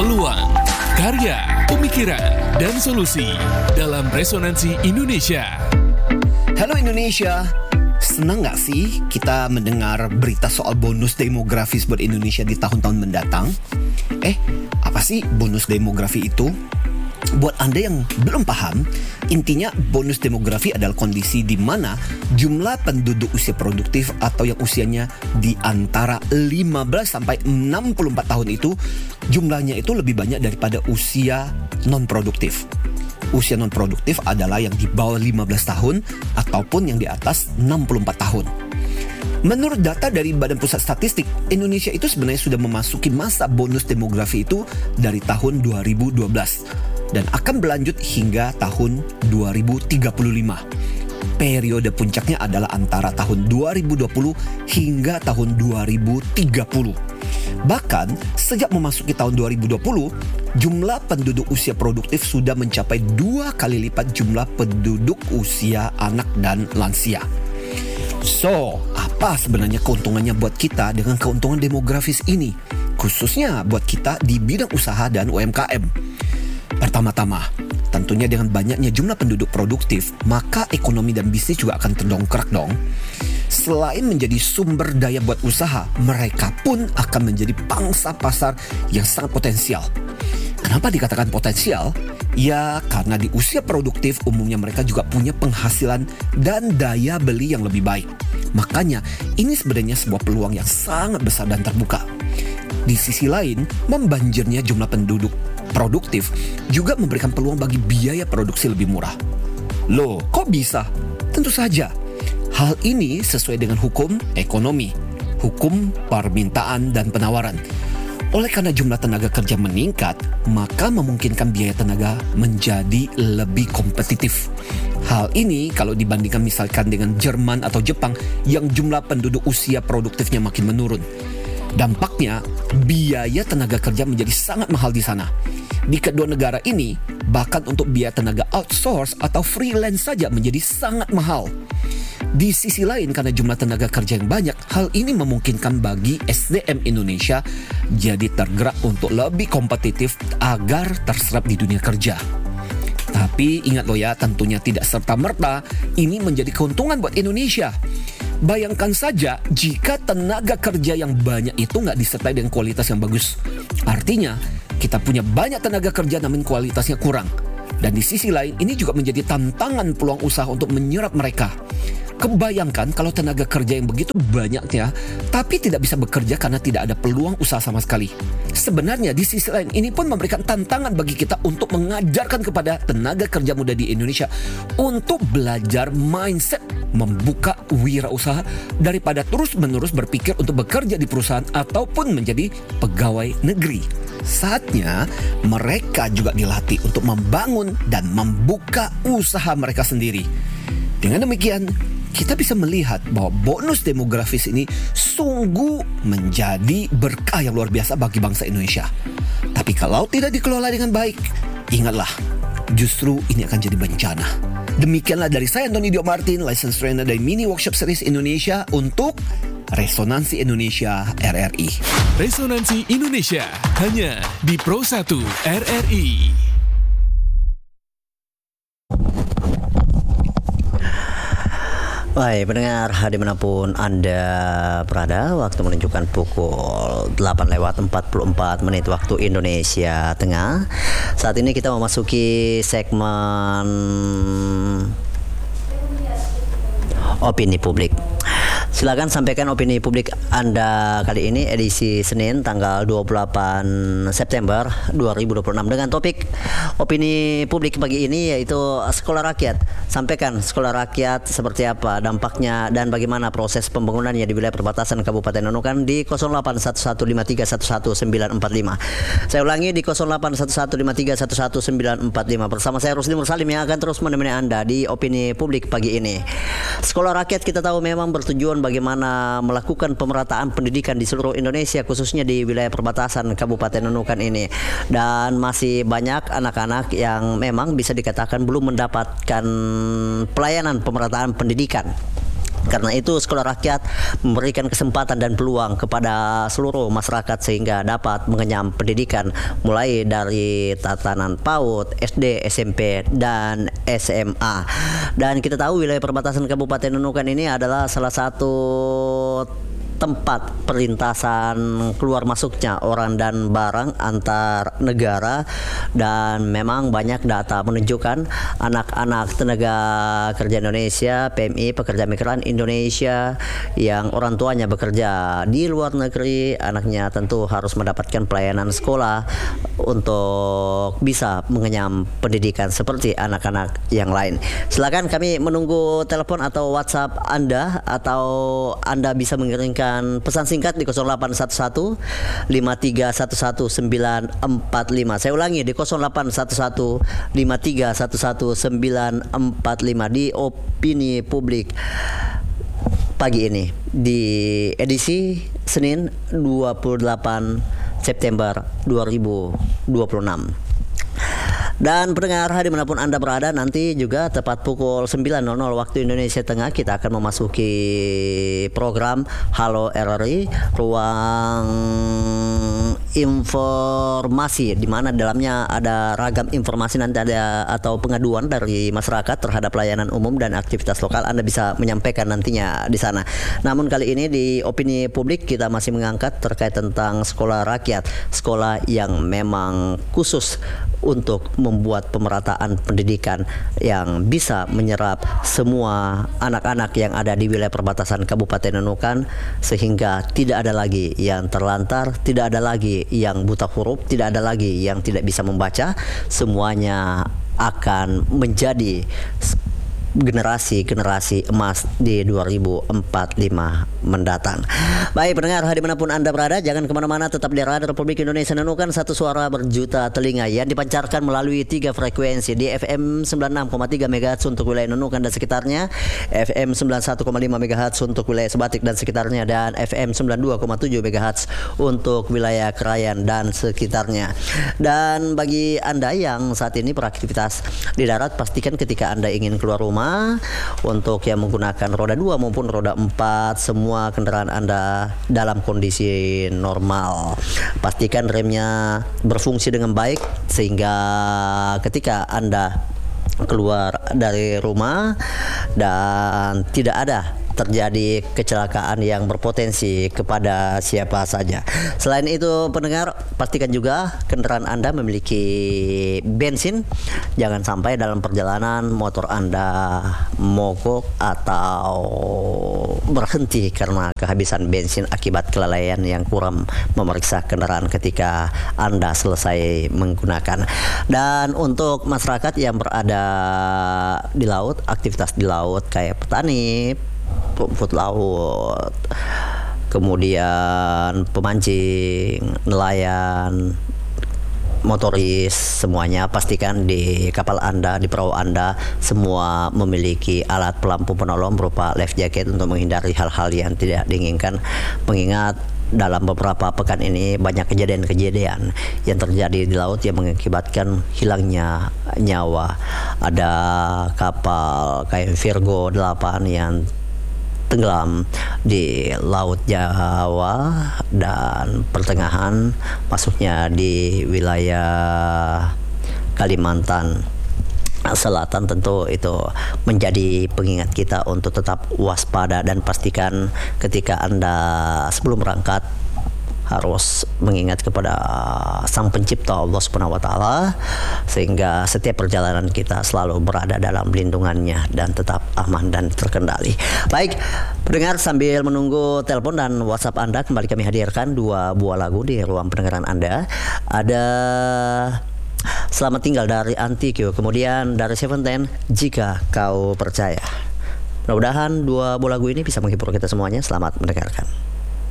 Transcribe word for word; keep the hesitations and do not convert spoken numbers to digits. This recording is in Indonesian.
peluang, karya, pemikiran, dan solusi dalam Resonansi Indonesia. Halo Indonesia, senang gak sih kita mendengar berita soal bonus demografis buat Indonesia di tahun-tahun mendatang? Eh, apa sih bonus demografi itu? Buat Anda yang belum paham, intinya bonus demografi adalah kondisi di mana jumlah penduduk usia produktif atau yang usianya di antara lima belas sampai enam puluh empat tahun itu jumlahnya itu lebih banyak daripada usia non-produktif. Usia non-produktif adalah yang di bawah lima belas tahun ataupun yang di atas enam puluh empat tahun. Menurut data dari Badan Pusat Statistik, Indonesia itu sebenarnya sudah memasuki masa bonus demografi itu dari tahun dua ribu dua belas dan akan berlanjut hingga tahun dua ribu tiga puluh lima. Periode puncaknya adalah antara tahun dua ribu dua puluh hingga tahun dua ribu tiga puluh. Bahkan sejak memasuki tahun dua ribu dua puluh, jumlah penduduk usia produktif sudah mencapai dua kali lipat jumlah penduduk usia anak dan lansia. So, apa sebenarnya keuntungannya buat kita dengan keuntungan demografis ini? Khususnya buat kita di bidang usaha dan U M K M. Pertama-tama, tentunya dengan banyaknya jumlah penduduk produktif, maka ekonomi dan bisnis juga akan terdongkrak dong. Selain menjadi sumber daya buat usaha, mereka pun akan menjadi pangsa pasar yang sangat potensial. Kenapa dikatakan potensial? Ya, karena di usia produktif umumnya mereka juga punya penghasilan dan daya beli yang lebih baik. Makanya, ini sebenarnya sebuah peluang yang sangat besar dan terbuka. Di sisi lain, membanjirnya jumlah penduduk produktif juga memberikan peluang bagi biaya produksi lebih murah. Loh, kok bisa? Tentu saja. Hal ini sesuai dengan hukum ekonomi, hukum permintaan dan penawaran. Oleh karena jumlah tenaga kerja meningkat, maka memungkinkan biaya tenaga menjadi lebih kompetitif. Hal ini kalau dibandingkan misalkan dengan Jerman atau Jepang yang jumlah penduduk usia produktifnya makin menurun. Dampaknya, biaya tenaga kerja menjadi sangat mahal di sana. Di kedua negara ini, bahkan untuk biaya tenaga outsource atau freelance saja menjadi sangat mahal. Di sisi lain, karena jumlah tenaga kerja yang banyak, hal ini memungkinkan bagi S D M Indonesia jadi tergerak untuk lebih kompetitif agar terserap di dunia kerja. Tapi ingat loh ya, tentunya tidak serta-merta ini menjadi keuntungan buat Indonesia. Bayangkan saja jika tenaga kerja yang banyak itu nggak disertai dengan kualitas yang bagus. Artinya, kita punya banyak tenaga kerja namun kualitasnya kurang. Dan di sisi lain, ini juga menjadi tantangan peluang usaha untuk menyerap mereka. Kebayangkan kalau tenaga kerja yang begitu banyaknya, tapi tidak bisa bekerja karena tidak ada peluang usaha sama sekali. Sebenarnya di sisi lain, ini pun memberikan tantangan bagi kita untuk mengajarkan kepada tenaga kerja muda di Indonesia untuk belajar mindset membuka wirausaha daripada terus-menerus berpikir untuk bekerja di perusahaan ataupun menjadi pegawai negeri. Saatnya mereka juga dilatih untuk membangun dan membuka usaha mereka sendiri. Dengan demikian, kita bisa melihat bahwa bonus demografis ini sungguh menjadi berkah yang luar biasa bagi bangsa Indonesia. Tapi kalau tidak dikelola dengan baik, ingatlah, justru ini akan jadi bencana. Demikianlah dari saya, Antoni Dio Martin, License Trainer dari Mini Workshop Series Indonesia untuk Resonansi Indonesia R R I. Resonansi Indonesia hanya di Pro satu R R I. Baik, pendengar dimanapun Anda berada, waktu menunjukkan pukul delapan lewat empat puluh empat menit waktu Indonesia Tengah. Saat ini kita memasuki segmen opini publik. Silakan sampaikan opini publik Anda kali ini edisi Senin tanggal dua puluh delapan September dua ribu dua puluh enam dengan topik opini publik pagi ini yaitu sekolah rakyat. Sampaikan sekolah rakyat seperti apa dampaknya dan bagaimana proses pembangunannya di wilayah perbatasan Kabupaten Nunukan di nol delapan satu satu lima tiga satu satu sembilan empat lima. Saya ulangi di nol delapan satu satu lima tiga satu satu sembilan empat lima. Bersama saya Rusdi Mursalim yang akan terus menemani Anda di opini publik pagi ini. Sekolah rakyat kita tahu memang bertujuan bagaimana melakukan pemerataan pendidikan di seluruh Indonesia, khususnya di wilayah perbatasan Kabupaten Nunukan ini. Dan masih banyak anak-anak yang memang bisa dikatakan belum mendapatkan pelayanan pemerataan pendidikan. Karena itu sekolah rakyat memberikan kesempatan dan peluang kepada seluruh masyarakat sehingga dapat mengenyam pendidikan mulai dari tatanan PAUD, S D, S M P, dan S M A. Dan kita tahu wilayah perbatasan Kabupaten Nunukan ini adalah salah satu tempat perlintasan keluar masuknya orang dan barang antar negara, dan memang banyak data menunjukkan anak-anak tenaga kerja Indonesia, P M I, pekerja migran Indonesia yang orang tuanya bekerja di luar negeri, anaknya tentu harus mendapatkan pelayanan sekolah untuk bisa mengenyam pendidikan seperti anak-anak yang lain. Silakan kami menunggu telepon atau WhatsApp Anda, atau Anda bisa mengirimkan pesan singkat di nol delapan satu satu lima tiga satu satu sembilan empat lima. Saya ulangi, di nol delapan satu satu lima tiga satu satu sembilan empat lima di Opini Publik pagi ini di edisi Senin dua puluh delapan September dua ribu dua puluh enam. Dan pendengar dimanapun Anda berada, nanti juga tepat pukul sembilan nol nol waktu Indonesia Tengah kita akan memasuki program Halo R R I, ruang informasi, di mana dalamnya ada ragam informasi, nanti ada atau pengaduan dari masyarakat terhadap layanan umum dan aktivitas lokal. Anda bisa menyampaikan nantinya di sana. Namun kali ini di Opini Publik kita masih mengangkat terkait tentang sekolah rakyat, sekolah yang memang khusus untuk membuat pemerataan pendidikan yang bisa menyerap semua anak-anak yang ada di wilayah perbatasan Kabupaten Nunukan, sehingga tidak ada lagi yang terlantar, tidak ada lagi yang buta huruf, tidak ada lagi yang tidak bisa membaca. Semuanya akan menjadi generasi-generasi emas di dua ribu empat puluh lima mendatang. Baik pendengar, dimanapun Anda berada, jangan kemana-mana, tetap di Radio Republik Indonesia Nunukan, satu suara berjuta telinga yang dipancarkan melalui tiga frekuensi di F M sembilan puluh enam koma tiga megahertz untuk wilayah Nunukan dan sekitarnya, F M sembilan puluh satu koma lima megahertz untuk wilayah Sebatik dan sekitarnya, dan F M sembilan puluh dua koma tujuh megahertz untuk wilayah Krayan dan sekitarnya. Dan bagi Anda yang saat ini beraktivitas di darat, pastikan ketika Anda ingin keluar rumah, untuk yang menggunakan roda dua maupun roda empat, semua kendaraan Anda dalam kondisi normal. Pastikan remnya berfungsi dengan baik sehingga ketika Anda keluar dari rumah dan tidak ada terjadi kecelakaan yang berpotensi kepada siapa saja. Selain itu pendengar, pastikan juga kendaraan Anda memiliki bensin. Jangan sampai dalam perjalanan motor Anda mogok atau berhenti karena kehabisan bensin akibat kelalaian yang kurang memeriksa kendaraan ketika Anda selesai menggunakan. Dan untuk masyarakat yang berada di laut, aktivitas di laut kayak petani, rumput laut, kemudian pemancing, nelayan, motoris, semuanya pastikan di kapal Anda, di perahu Anda semua memiliki alat pelampu penolong berupa life jacket untuk menghindari hal-hal yang tidak diinginkan. Mengingat dalam beberapa pekan ini banyak kejadian-kejadian yang terjadi di laut yang mengakibatkan hilangnya nyawa. Ada kapal kayak Virgo delapan yang tenggelam di Laut Jawa dan pertengahan, masuknya di wilayah Kalimantan Selatan. Tentu itu menjadi pengingat kita untuk tetap waspada dan pastikan ketika Anda sebelum berangkat harus mengingat kepada Sang Pencipta Allah Subhanahu wa taala, sehingga setiap perjalanan kita selalu berada dalam lindungannya dan tetap aman dan terkendali. Baik, pendengar, sambil menunggu telepon dan WhatsApp Anda, kembali kami hadirkan dua buah lagu di ruang pendengaran Anda. Ada Selamat Tinggal dari Antikyo, kemudian dari Seventeen, Jika Kau Percaya. Mudah-mudahan dua buah lagu ini bisa menghibur kita semuanya. Selamat mendengarkan.